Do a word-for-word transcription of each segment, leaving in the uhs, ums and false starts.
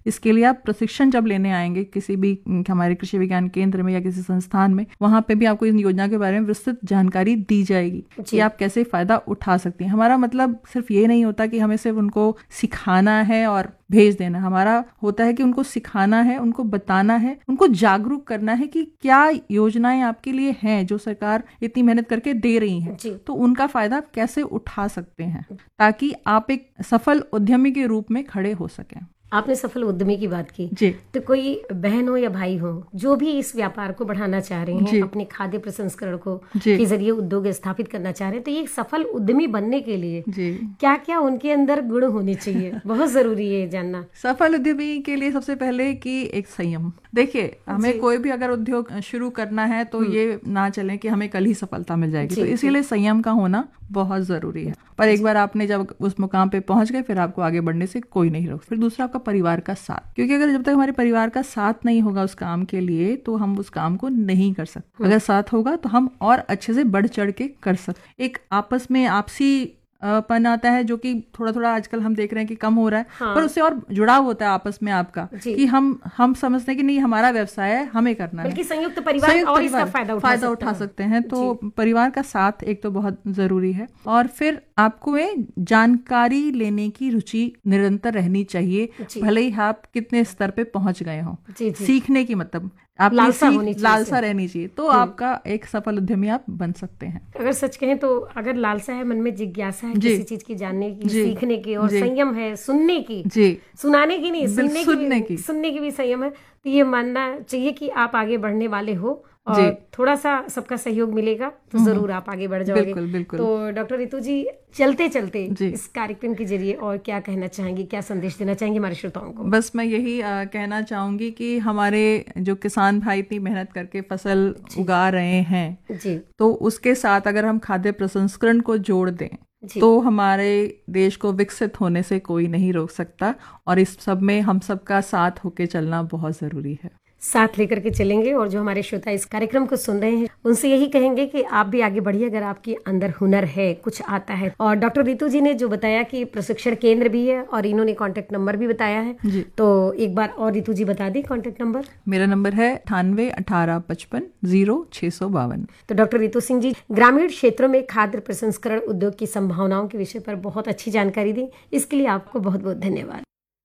इसके लिए आप प्रशिक्षण जब लेने आएंगे किसी भी हमारे कृषि विज्ञान केंद्र में या किसी संस्थान में, वहां पे भी आपको इस योजना के बारे में विस्तृत जानकारी दी जाएगी कि आप कैसे फायदा उठा सकती हैं। हमारा मतलब सिर्फ ये नहीं होता कि हमें सिर्फ उनको सिखाना है और भेज देना, हमारा होता है कि उनको सिखाना है, उनको बताना है, उनको जागरूक करना है कि क्या योजनाएं आपके लिए हैं जो सरकार इतनी मेहनत करके दे रही है, तो उनका फायदा आप कैसे उठा सकते हैं ताकि आप एक सफल उद्यमी के रूप में खड़े हो सकें। आपने सफल उद्यमी की बात की जी। तो कोई बहन हो या भाई हो जो भी इस व्यापार को बढ़ाना चाह रहे हैं, अपने खाद्य प्रसंस्करण को के जरिए उद्योग स्थापित करना चाह रहे हैं, तो ये सफल उद्यमी बनने के लिए क्या क्या उनके अंदर गुण होने चाहिए, बहुत जरूरी है जानना। सफल उद्यमी के लिए सबसे पहले कि एक संयम। देखिए, हमें कोई भी अगर उद्योग शुरू करना है तो ये ना चले कि हमें कल ही सफलता मिल जाएगी, तो इसीलिए संयम का होना बहुत जरूरी है। पर एक बार आपने जब उस मुकाम पे पहुंच गए फिर आपको आगे बढ़ने से कोई नहीं रोक। फिर दूसरा आपका परिवार का साथ, क्योंकि अगर जब तक हमारे परिवार का साथ नहीं होगा उस काम के लिए तो हम उस काम को नहीं कर सकते। अगर साथ होगा तो हम और अच्छे से बढ़ चढ़ के कर सकते। एक आपस में आपसी पन आता है जो कि थोड़ा थोड़ा आजकल हम देख रहे हैं कि कम हो रहा है। हाँ। पर उससे और जुड़ाव होता है आपस में आपका कि हम हम समझते हैं कि नहीं हमारा व्यवसाय है, हमें करना है, बल्कि संयुक्त परिवार संयुक्त और परिवार, इसका फायदा उठा फायदा उठा सकते हैं। तो परिवार का साथ एक तो बहुत जरूरी है, और फिर आपको ये जानकारी लेने की रुचि निरंतर रहनी चाहिए, भले ही आप कितने स्तर पे पहुंच गए हो। सीखने की मतलब आप लालसा होनी चाहिए, लालसा रहनी चाहिए, तो आपका एक सफल उद्यमी आप बन सकते हैं। अगर सच कहें तो अगर लालसा है, मन में जिज्ञासा है किसी चीज की जानने की, सीखने की, और संयम है सुनने की, जी सुनाने की नहीं, सुनने की, की सुनने की भी संयम है, तो ये मानना चाहिए कि आप आगे बढ़ने वाले हो और थोड़ा सा सबका सहयोग मिलेगा तो जरूर आप आगे बढ़ जाओगे। बिल्कुल, बिल्कुल। तो डॉक्टर रितु जी, चलते चलते इस कार्यक्रम के जरिए और क्या कहना चाहेंगी, क्या संदेश देना चाहेंगी हमारे श्रोताओं को? बस मैं यही आ, कहना चाहूंगी कि हमारे जो किसान भाई इतनी मेहनत करके फसल उगा रहे हैं जी, तो उसके साथ अगर हम खाद्य प्रसंस्करण को जोड़ दें तो हमारे देश को विकसित होने से कोई नहीं रोक सकता, और इस सब में हम सबका साथ होके चलना बहुत जरूरी है। साथ लेकर के चलेंगे, और जो हमारे श्रोता इस कार्यक्रम को सुन रहे हैं उनसे यही कहेंगे कि आप भी आगे बढ़िए अगर आपके अंदर हुनर है, कुछ आता है। और डॉक्टर रितु जी ने जो बताया कि प्रशिक्षण केंद्र भी है और इन्होंने कांटेक्ट नंबर भी बताया है जी। तो एक बार और रितु जी बता दी कांटेक्ट नंबर। मेरा नंबर है अठानवे अठारह पचपन जीरो छह सौ बावन। तो डॉक्टर रितु सिंह जी ग्रामीण क्षेत्रों में खाद्य प्रसंस्करण उद्योग की संभावनाओं के विषय पर बहुत अच्छी जानकारी दी, इसके लिए आपको बहुत बहुत धन्यवाद।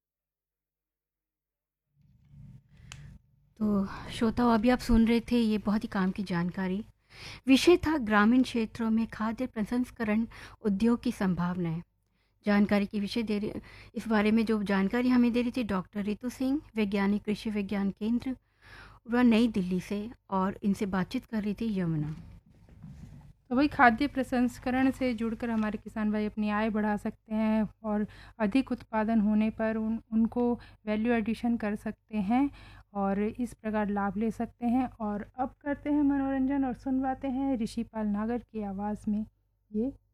तो श्रोताओं, अभी आप सुन रहे थे ये बहुत ही काम की जानकारी। विषय था ग्रामीण क्षेत्रों में खाद्य प्रसंस्करण उद्योग की संभावनाएं। जानकारी की विषय दे रही, इस बारे में जो जानकारी हमें दे रही थी डॉक्टर रितु सिंह, वैज्ञानिक कृषि विज्ञान केंद्र वह नई दिल्ली से, और इनसे बातचीत कर रही थी यमुना। तो वही खाद्य प्रसंस्करण से जुड़कर हमारे किसान भाई अपनी आय बढ़ा सकते हैं और अधिक उत्पादन होने पर उन उनको वैल्यू एडिशन कर सकते हैं और इस प्रकार लाभ ले सकते हैं। और अब करते हैं मनोरंजन और सुनवाते हैं ऋषिपाल नागर की आवाज़ में ये